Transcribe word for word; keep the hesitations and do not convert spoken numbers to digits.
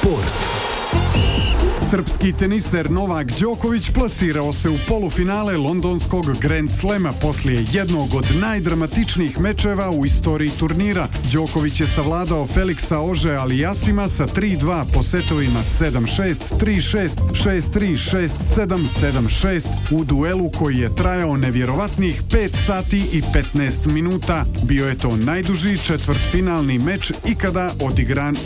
Sport. Srpski teniser Novak Đoković plasirao se u polufinale londonskog Grand Slema poslije jednog od najdramatičnijih mečeva u istoriji turnira. Đoković je savladao Feliksa Ože Alijasima sa tri dva po setovima sedam šest, tri šest, šest tri, šest sedam, sedam šest u duelu koji je trajao nevjerovatnih pet sati i petnaest minuta. Bio je to najduži četvrtfinalni meč ikada odigran